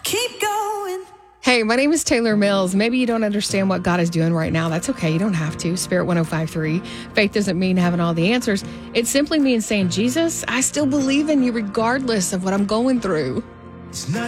keep going. Hey, my name is Taylor Mills. Maybe you don't understand what God is doing right now. That's okay. You don't have to. Spirit 105.3. Faith doesn't mean having all the answers. It simply means saying, Jesus, I still believe in you regardless of what I'm going through. It's not